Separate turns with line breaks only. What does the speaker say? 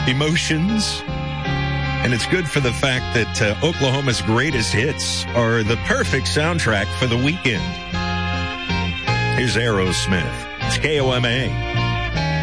emotions. And it's good for the fact that Oklahoma's greatest hits are the perfect soundtrack for the weekend. Here's Aerosmith. It's KOMA.